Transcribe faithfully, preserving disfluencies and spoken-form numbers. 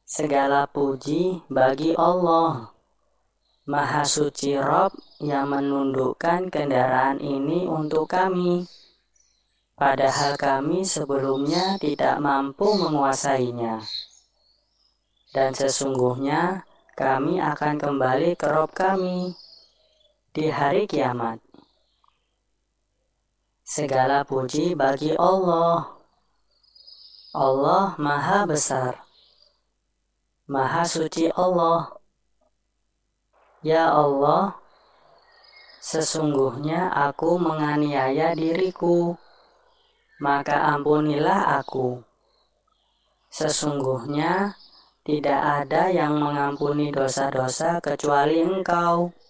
Segala puji bagi Allah, Maha Suci Rob yang menundukkan kendaraan ini untuk kami, padahal kami sebelumnya tidak mampu menguasainya. Dan sesungguhnya kami akan kembali ke Rob kami di hari kiamat. Segala puji bagi Allah. Allah Maha Besar, Maha Suci Allah. Ya Allah, sesungguhnya aku menganiaya diriku, maka ampunilah aku. Sesungguhnya tidak ada yang mengampuni dosa-dosa kecuali Engkau.